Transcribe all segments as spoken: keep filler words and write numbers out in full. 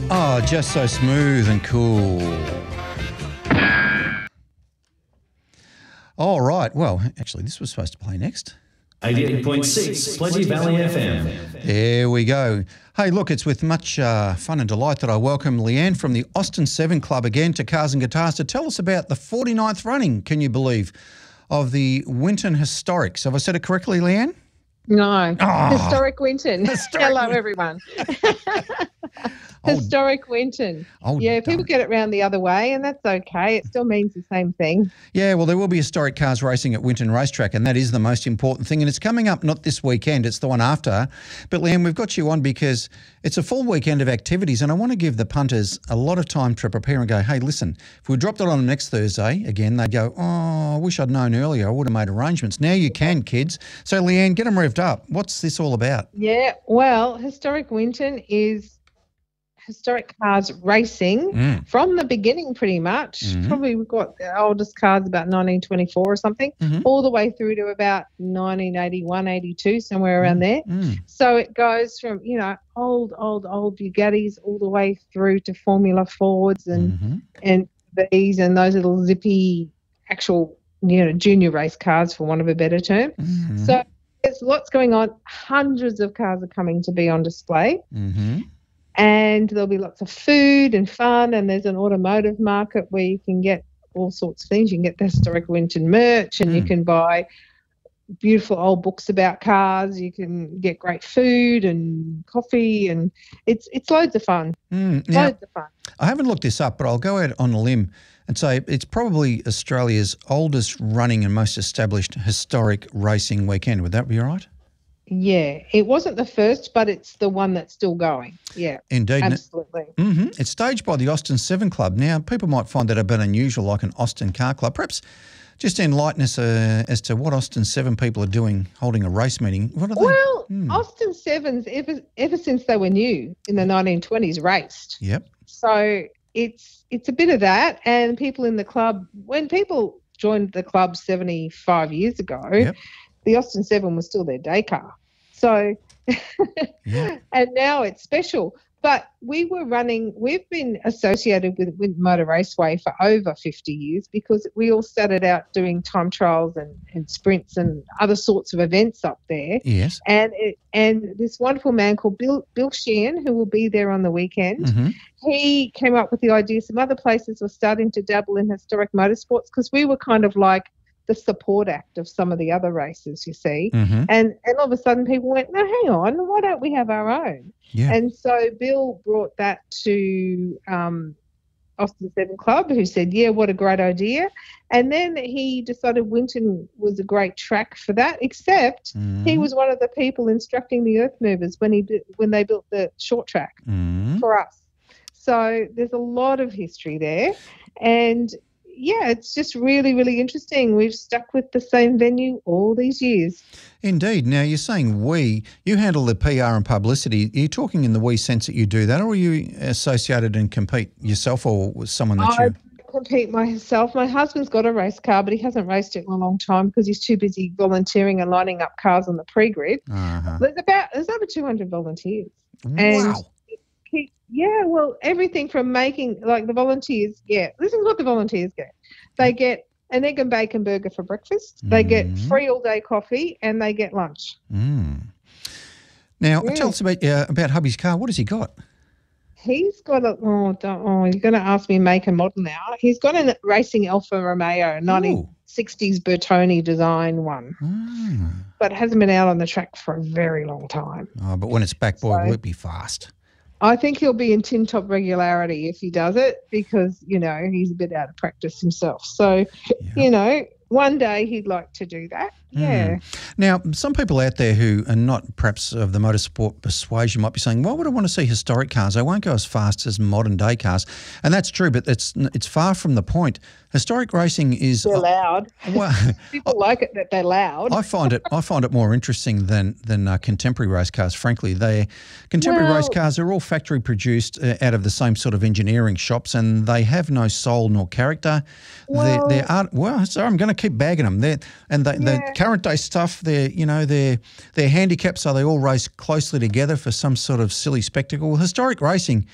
Oh, just so smooth and cool. All right. Well, actually, this was supposed to play next. eighty-eight point six, Plenty Valley F M. There we go. Hey, look, it's with much uh, fun and delight that I welcome Leanne from the Austin Seven Club again to Cars and Guitars to tell us about the forty-ninth running, can you believe, of the Winton Historics. Have I said it correctly, Leanne? No. Oh. Historic Winton. Historic Hello, Winton. everyone. Oh, Historic Winton. oh, yeah, people darn. get it round the other way, and that's okay. It still means the same thing. Yeah, well, there will be historic cars racing at Winton Racetrack, and that is the most important thing. And it's coming up not this weekend, it's the one after. But, Leanne, we've got you on because it's a full weekend of activities, and I want to give the punters a lot of time to prepare and go, hey, listen, if we dropped it on them next Thursday, again, they'd go, oh, I wish I'd known earlier. I would have made arrangements. Now you can, kids. So, Leanne, get them revved up. What's this all about? Yeah, well, Historic Winton is historic cars racing Mm. from the beginning pretty much. Mhm. Probably we've got the oldest cars about nineteen twenty-four or something, Mhm. all the way through to about nineteen eighty-one, eighty-two, somewhere around there. Mm. So it goes from, you know, old, old, old Bugattis all the way through to Formula Fords and, Mhm. and these and those little zippy actual, you know, junior race cars, for want of a better term. Mhm. So there's lots going on. Hundreds of cars are coming to be on display. Mhm. And there'll be lots of food and fun, and there's an automotive market where you can get all sorts of things. You can get the Historic Winton merch, and you Mm. can buy beautiful old books about cars. You can get great food and coffee, and it's it's loads of fun. Mm. Now, Loads of fun. I haven't looked this up, but I'll go out on a limb and say it's probably Australia's oldest running and most established historic racing weekend. Would that be all right? Yeah, it wasn't the first, but it's the one that's still going. Yeah, Indeed. absolutely. Mm-hmm. It's staged by the Austin Seven Club. Now, people might find that a bit unusual, like an Austin car club. Perhaps just enlighten us uh, as to what Austin Seven people are doing, holding a race meeting. What are they? Well, Hmm. Austin Sevens, ever ever since they were new in the nineteen twenties, raced. Yep. So it's it's a bit of that, and people in the club, when people joined the club seventy-five years ago, Yep. the Austin Seven was still their day car. So, Yeah. and now it's special. But we were running, we've been associated with, with Motor Raceway for over fifty years because we all started out doing time trials and, and sprints and other sorts of events up there. Yes. And it, and this wonderful man called Bill Bill Sheehan, who will be there on the weekend, Mm-hmm. he came up with the idea. Some other places were starting to dabble in historic motorsports because we were kind of like the support act of some of the other races, you see. Mm-hmm. And and all of a sudden people went, no, hang on, why don't we have our own? Yeah. And so Bill brought that to um, Austin Seven Club, who said, yeah, what a great idea. And then he decided Winton was a great track for that, except Mhm. he was one of the people instructing the Earth Movers when he did, when they built the short track Mhm. for us. So there's a lot of history there. And yeah, it's just really, really interesting. We've stuck with the same venue all these years. Indeed. Now, you're saying we, you handle the P R and publicity. Are you talking in the we sense that you do that, or are you associated and compete yourself or with someone that I you... compete myself. My husband's got a race car, but he hasn't raced it in a long time because he's too busy volunteering and lining up cars on the pre-grid. Uh-huh. There's about there's over two hundred volunteers. And Wow. he, yeah, well, everything from making, like the volunteers get, this is what the volunteers get. They get an egg and bacon burger for breakfast. They get Mhm. free all-day coffee, and they get lunch. Mm. Now, Yeah. tell us about uh, about hubby's car. What has he got? He's got a, oh, don't, oh you're going to ask me make and model now. He's got a racing Alfa Romeo, nineteen sixties Bertoni design one, Ah. but it hasn't been out on the track for a very long time. Oh, but when it's back, boy, So- will it be fast? I think he'll be in tin top regularity if he does it because, you know, he's a bit out of practice himself. So, Yeah. you know, one day he'd like to do that. Yeah. Now, some people out there who are not perhaps of the motorsport persuasion might be saying, why would I want to see historic cars? They won't go as fast as modern day cars. And that's true, but it's it's far from the point. Historic racing is... They're loud. Well, People like it that they're loud. I find it I find it more interesting than than uh, contemporary race cars. Frankly, they contemporary race Well- cars are all factory produced uh, out of the same sort of engineering shops, and they have no soul nor character. Well- they they are well. Sorry, I'm going to keep bagging them. They and they, the Yeah. current day stuff. They're you know they're they're handicapped, so they all race closely together for some sort of silly spectacle. Historic racing.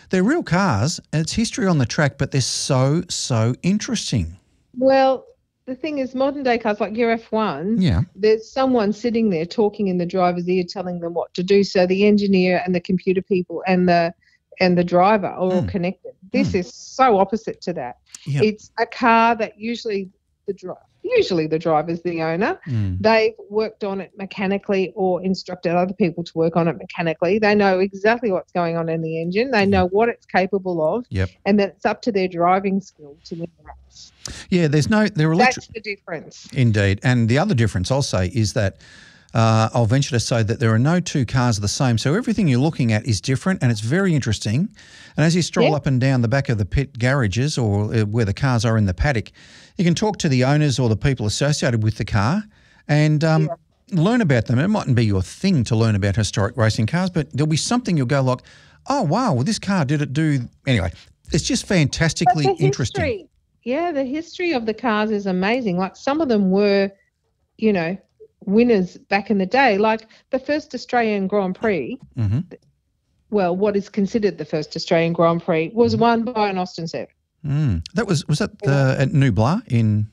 They're real cars, and it's history on the track, but they're so, so interesting. Well, the thing is, modern day cars like your F one, Yeah. there's someone sitting there talking in the driver's ear, telling them what to do. So the engineer and the computer people and the and the driver are all Mm. connected. This Mm. is so opposite to that. Yep. It's a car that usually the dri- usually the driver's the owner. Mm. They've worked on it mechanically or instructed other people to work on it mechanically. They know exactly what's going on in the engine. They know what it's capable of. Yep. And then it's up to their driving skill to win the race. Yeah, there's no, they're electric. That's the difference. Indeed. And the other difference I'll say is that uh, I'll venture to say that there are no two cars the same. So everything you're looking at is different, and it's very interesting. And as you stroll Yeah. up and down the back of the pit garages or uh, where the cars are in the paddock, you can talk to the owners or the people associated with the car and um, learn about them. It mightn't be your thing to learn about historic racing cars, but there'll be something you'll go like, oh, wow, well, this car did it do. Anyway, it's just fantastically But the interesting. history, yeah, the history of the cars is amazing. Like some of them were, you know, winners back in the day. Like the first Australian Grand Prix, hmm well, what is considered the first Australian Grand Prix, was Mm-hmm. won by an Austin seven. Mm. That was, was that the, at Nublar in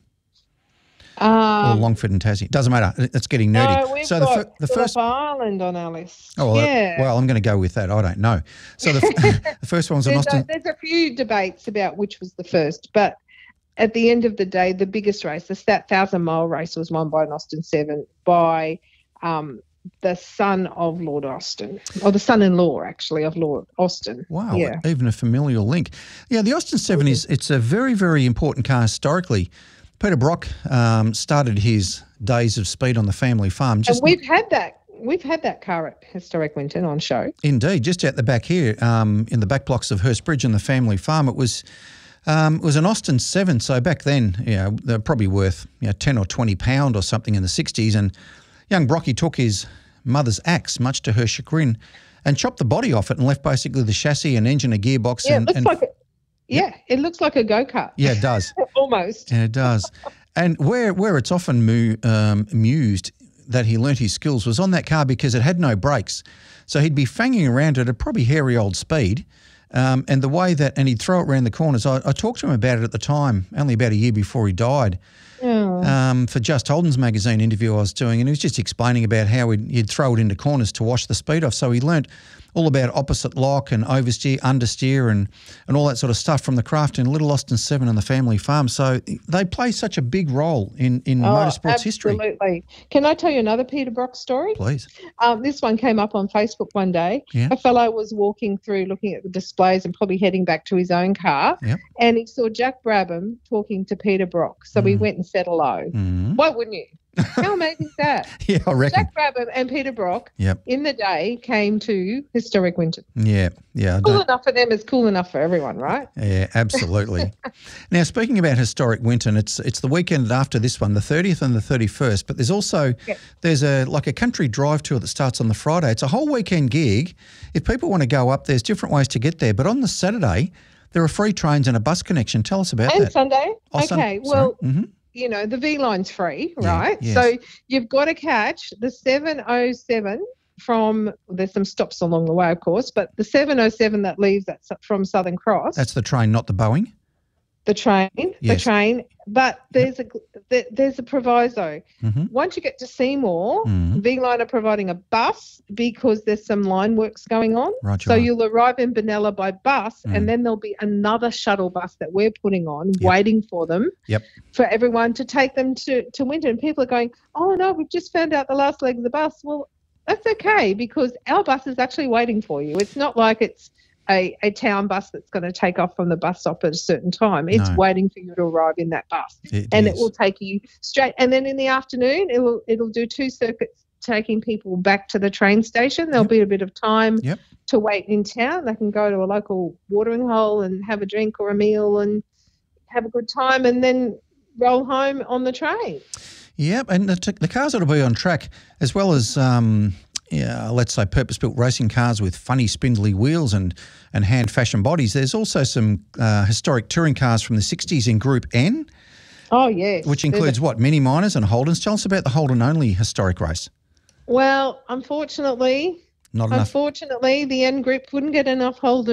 or Um, Longford and Tassie? Doesn't matter. It's getting nerdy. no, we've so the, got fir- the Phillip first. Island on our list. Oh, well, yeah. well, I'm going to go with that. I don't know. So the, f- the first one was an there's, Austin. a, there's a few debates about which was the first, but at the end of the day, the biggest race, the Stat Thousand Mile Race, was won by an Austin seven by um, the son of Lord Austin, or the son-in-law actually of Lord Austin. Wow, Yeah. even a familial link. Yeah, the Austin seven is it's a very, very important car historically. Peter Brock um, started his days of speed on the family farm. And Just we've had that. We've had that car at Historic Winton on show. indeed, just out the back here, um, in the back blocks of Hurst Bridge and the family farm. It was um, it was an Austin seven. So back then, you know, they're probably worth you know ten or twenty pound or something in the sixties. And young Brocky took his mother's axe, much to her chagrin, and chopped the body off it and left basically the chassis and engine, a gearbox. Yeah, and, it looks and like a, yeah, it looks like a go-kart. yeah, it does. Almost. Yeah, it does. And where where it's often mu- um, mused that he learnt his skills was on that car because it had no brakes. So he'd be fanging around at a probably hairy old speed. Um, and the way that, and he'd throw it around the corners. I, I talked to him about it at the time, only about a year before he died, Oh. um, for Just Holden's magazine interview I was doing. And he was just explaining about how he'd, he'd throw it into corners to wash the speed off. So he learnt all about opposite lock and oversteer, understeer and, and all that sort of stuff from the craft in Little Austin seven and the family farm. So they play such a big role in, in Oh, motorsports history. Absolutely. Can I tell you another Peter Brock story? Please. Um, this one came up on Facebook one day. Yeah. A fellow was walking through looking at the displays and probably heading back to his own car. Yep. And he saw Jack Brabham talking to Peter Brock. So he Mm. went and said hello. Mm. Why wouldn't you? How amazing is that? Yeah, I reckon. Jack Brabham and Peter Brock Yep. in the day came to Historic Winton. Yeah. Yeah. I Cool don't, enough for them is cool enough for everyone, right? yeah, absolutely. Now, speaking about historic Winton, it's it's the weekend after this one, the thirtieth and the thirty-first. But there's also Yep. there's a like a country drive tour that starts on the Friday. It's a whole weekend gig. If people want to go up, there's different ways to get there. But on the Saturday, there are free trains and a bus connection. Tell us about And that. Sunday. Oh, Sun- okay. sorry. Well, Mhm. you know, the V line's free, Yeah, right? yes. So you've got to catch the seven oh seven from, there's some stops along the way, of course, but the seven oh seven that leaves at, from Southern Cross, That's the train, not the Boeing. the train, the Yes. train. But there's a there, there's a proviso. Mhm. Once you get to Seymour, Mhm. V Line are providing a bus because there's some line works going on. Roger. So you'll arrive in Benalla by bus, Mm. and then there'll be another shuttle bus that we're putting on, Yep. waiting for them, Yep. for everyone to take them to, to Winton. And people are going, oh, no, we've just found out the last leg of the bus. Well, that's okay because our bus is actually waiting for you. It's not like it's a, a town bus that's going to take off from the bus stop at a certain time. It's No. waiting for you to arrive in that bus. It and is. it will take you straight. And then in the afternoon, it will it'll do two circuits taking people back to the train station. There'll Yep. be a bit of time Yep. to wait in town. They can go to a local watering hole and have a drink or a meal and have a good time and then roll home on the train. Yep, and the, t- the cars that'll be on track, as well as, um, yeah, let's say, purpose-built racing cars with funny spindly wheels and, and hand-fashioned bodies. There's also some uh, historic touring cars from the sixties in Group N, Oh, yes. which There's a- includes, what, Mini Minors and Holdens. Tell us about the Holden-only historic race. Well, unfortunately, Not enough. unfortunately, the N group wouldn't get enough Holden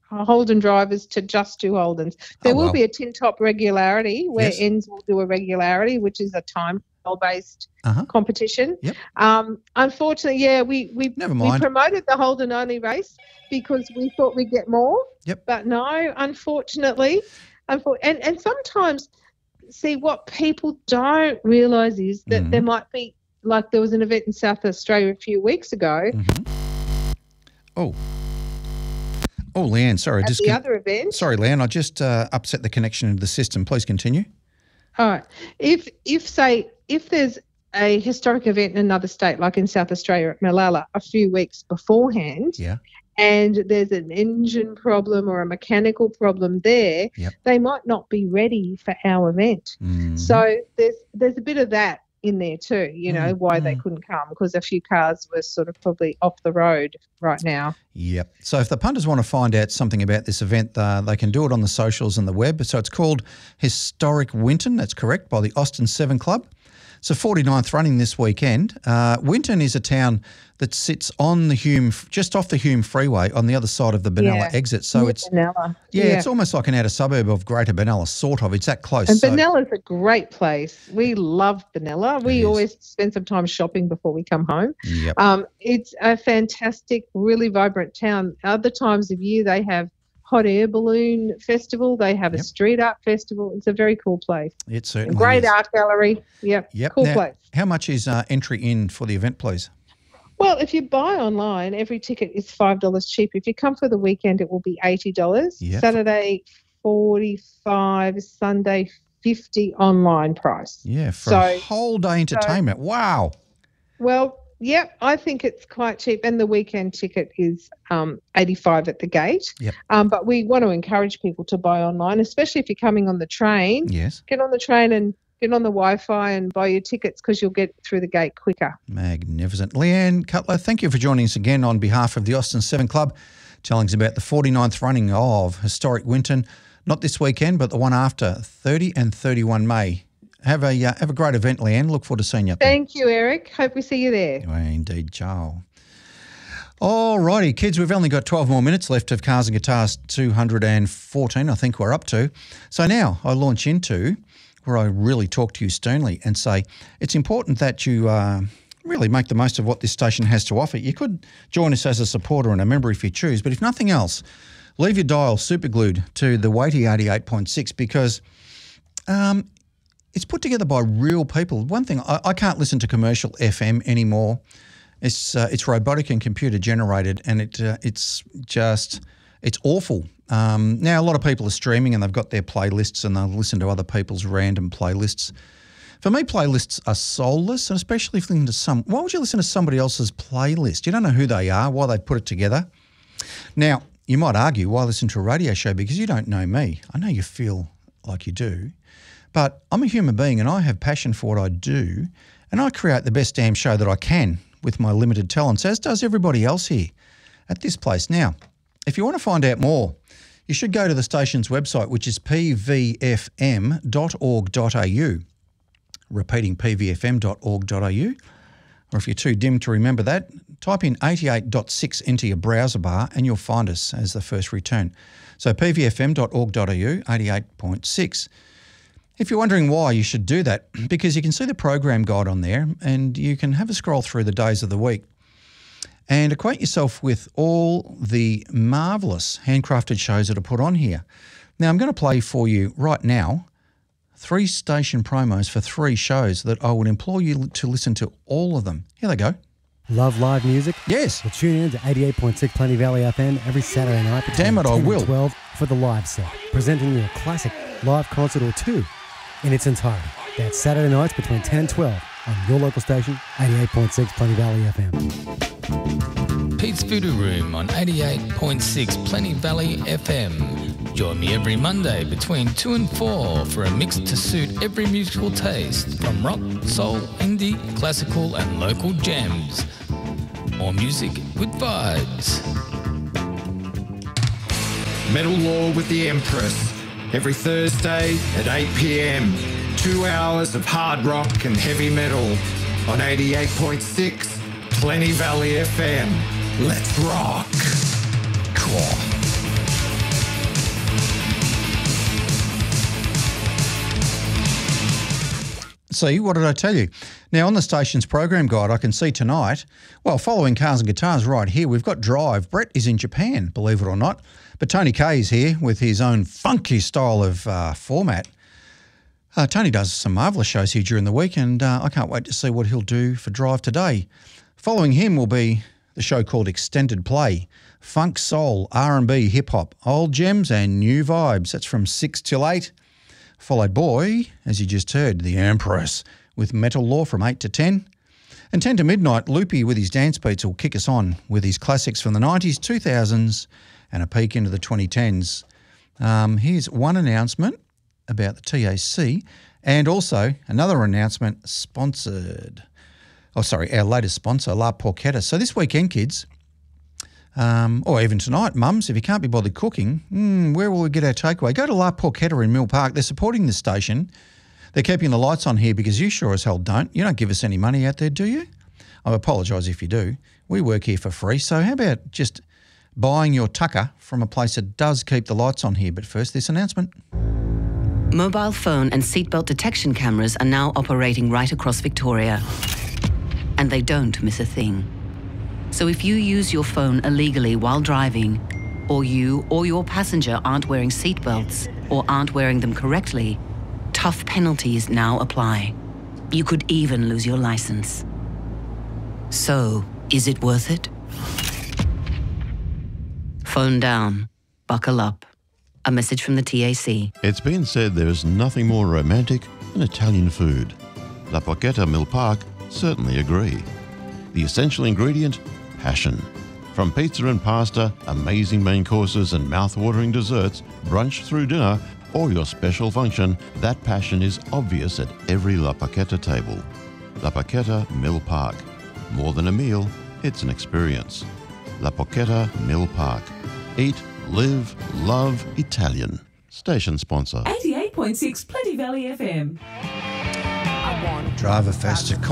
Holden drivers to just do Holdens. There Oh, will well. be a tin top regularity where Yes. Ends will do a regularity, which is a time trial based Uh-huh. competition. Yep. Um, unfortunately, yeah, we we, Never we mind. promoted the Holden only race because we thought we'd get more. Yep. But no, unfortunately, unfor- and and sometimes, see, what people don't realise is that Mhm. there might be, like there was an event in South Australia a few weeks ago. Mhm. Oh. Oh, Leanne, sorry. I At just the con- other event, Sorry, Leanne, I just uh, upset the connection into the system. Please continue. all right. If if say if there's a historic event in another state, like in South Australia at Malala, a few weeks beforehand, Yeah. and there's an engine problem or a mechanical problem there, Yep. they might not be ready for our event. Mhm. So there's there's a bit of that in there too, you know, Mm, why they mm. couldn't come, because a few cars were sort of probably off the road right now. Yep. So if the punters want to find out something about this event, uh, they can do it on the socials and the web. So it's called Historic Winton, that's correct, by the Austin Seven Club. It's the forty-ninth running this weekend. Uh, Winton is a town that sits on the Hume, just off the Hume Freeway on the other side of the Benalla Yeah. exit. So Near it's, Benalla. yeah, it's almost like an outer suburb of Greater Benalla, sort of. It's that close. And so, Benella's a great place. We love Benalla. It We is. always spend some time shopping before we come home. Yep. Um, it's a fantastic, really vibrant town. Other times of year they have hot air balloon festival. They have Yep. a street art festival. It's a very cool place. It certainly Great is. art gallery. Yep. Yep. Cool Now, place. how much is uh, entry in for the event, please? Well, if you buy online, every ticket is five dollars cheap. If you come for the weekend, it will be eighty dollars. Yep. Saturday, forty-five dollars. Sunday, fifty dollars online price. Yeah, for So- a whole day entertainment. Wow. Well, yep, I think it's quite cheap, and the weekend ticket is um, eighty-five at the gate. Yep. Um, but we want to encourage people to buy online, especially if you're coming on the train. Yes. Get on the train and get on the Wi-Fi and buy your tickets because you'll get through the gate quicker. Magnificent. Leanne Cutler, thank you for joining us again on behalf of the Austin Seven Club, telling us about the forty-ninth running of Historic Winton, not this weekend, but the one after, thirty and thirty-one May. Have a uh, have a great event, Leanne. Look forward to seeing you up there. Thank you, Eric. Hope we see you there. Well, indeed, ciao. All righty, kids, we've only got twelve more minutes left of Cars and Guitars two hundred fourteen, I think we're up to. So now I launch into where I really talk to you sternly and say it's important that you uh, really make the most of what this station has to offer. You could join us as a supporter and a member if you choose, but if nothing else, leave your dial superglued to the weighty eighty-eight point six because um, it's put together by real people. One thing, I, I can't listen to commercial F M anymore. It's uh, it's robotic and computer generated, and it uh, it's just it's awful. Um, now a lot of people are streaming and they've got their playlists and they'll listen to other people's random playlists. For me, playlists are soulless, and especially if you listen to some. Why would you listen to somebody else's playlist? You don't know who they are, why they put it together. Now you might argue, why listen to a radio show? Because you don't know me. I know you feel like you do. But I'm a human being and I have passion for what I do, and I create the best damn show that I can with my limited talents, as does everybody else here at this place. Now, if you want to find out more, you should go to the station's website, which is p v f m dot org dot a u. Repeating, p v f m dot org dot a u. Or if you're too dim to remember that, type in eighty-eight point six into your browser bar and you'll find us as the first return. So p v f m dot org dot a u, eighty-eight point six. If you're wondering why, you should do that because you can see the program guide on there and you can have a scroll through the days of the week and acquaint yourself with all the marvellous handcrafted shows that are put on here. Now, I'm going to play for you right now three station promos for three shows that I would implore you to listen to all of them. Here they go. Love live music? Yes. Well, tune in to eighty-eight point six Plenty Valley F M every Saturday night between Damn it, I ten and will. twelve for the live set, presenting you a classic live concert or two in its entirety. That's Saturday nights between ten and twelve on your local station, eighty-eight point six Plenty Valley F M. Pete's Voodoo Room on eighty-eight point six Plenty Valley F M. Join me every Monday between two and four for a mix to suit every musical taste, from rock, soul, indie, classical and local jams. More music with vibes. Metal Law with the Empress, every Thursday at eight p m. Two hours of hard rock and heavy metal on eighty-eight point six Plenty Valley F M. Let's rock. Cool. See, what did I tell you? Now, on the station's program guide, I can see tonight, well, following Cars and Guitars right here, we've got Drive. Brett is in Japan, believe it or not. But Tony Kay is here with his own funky style of uh, format. Uh, Tony does some marvellous shows here during the week, and uh, I can't wait to see what he'll do for Drive today. Following him will be the show called Extended Play. Funk, soul, R and B, hip-hop, old gems and new vibes. That's from six till eight. Followed by, as you just heard, The Empress with Metal Law from eight to ten. And ten to midnight, Loopy with his dance beats will kick us on with his classics from the nineties, two thousands and a peek into the twenty tens. Um, here's one announcement about the T A C and also another announcement sponsored. Oh, sorry, our latest sponsor, La Porchetta. So this weekend, kids, Um, or even tonight, mums, if you can't be bothered cooking, mm, where will we get our takeaway? Go to La Porchetta in Mill Park. They're supporting the station. They're keeping the lights on here because you sure as hell don't. You don't give us any money out there, do you? I apologise if you do. We work here for free. So how about just buying your tucker from a place that does keep the lights on here? But first, this announcement. Mobile phone and seatbelt detection cameras are now operating right across Victoria. And they don't miss a thing. So if you use your phone illegally while driving, or you or your passenger aren't wearing seatbelts or aren't wearing them correctly, tough penalties now apply. You could even lose your license. So, is it worth it? Phone down. Buckle up. A message from the T A C. It's been said there is nothing more romantic than Italian food. La Porchetta Mill Park certainly agree. The essential ingredient, passion. From pizza and pasta, amazing main courses and mouth-watering desserts, brunch through dinner, or your special function, that passion is obvious at every La Porchetta table. La Porchetta Mill Park. More than a meal, it's an experience. La Porchetta Mill Park. Eat, live, love Italian. Station sponsor. eighty-eight point six Plenty Valley F M. Driver Fest